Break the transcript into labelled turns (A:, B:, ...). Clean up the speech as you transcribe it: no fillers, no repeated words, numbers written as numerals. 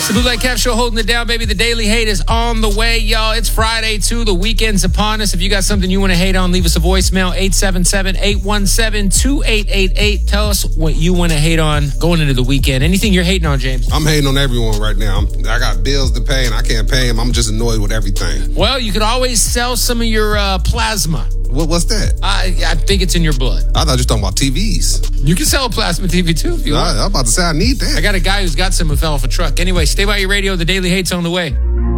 A: The Bootleg Kev Show holding it down, baby. The Daily Hate is on the way, y'all. It's Friday, too. The weekend's upon us. If you got something you want to hate on, leave us a voicemail, 877-817-2888. Tell us what you want to hate on going into the weekend. Anything you're hating on, James?
B: I'm hating on everyone right now. I got bills to pay, and I can't pay them. I'm just annoyed with everything.
A: Well, you could always sell some of your plasma.
B: What's that?
A: I think it's in your blood.
B: I thought you were talking about TVs.
A: You can sell a plasma TV, too, if you want.
B: I'm about to say I need that.
A: I got a guy who's got some who fell off a truck. Anyway, stay by your radio. The Daily Hate's on the way.